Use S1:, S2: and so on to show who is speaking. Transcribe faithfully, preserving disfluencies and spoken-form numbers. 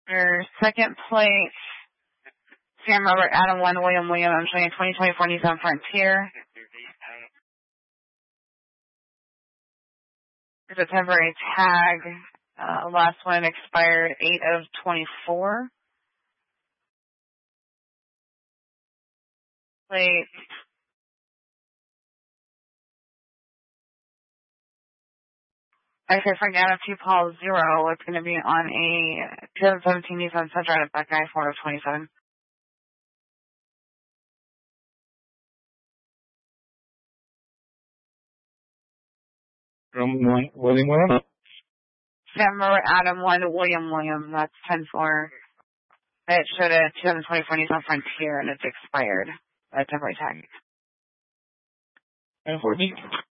S1: Your second plate, Sam Robert Adam one William William. I'm showing a twenty twenty-four Nissan Frontier. There's a temporary tag. Uh, last one expired eight of twenty-four. Plate. Okay, for Nano two Paul zero, it's going to be on a twenty seventeen Nissan Sentra at Buckeye four of twenty-seven.
S2: From William William?
S1: Sam Robert Adam one William William. That's ten four. It showed a twenty twenty-four Nissan Frontier and it's expired. A temporary tag.
S2: ten fourteen.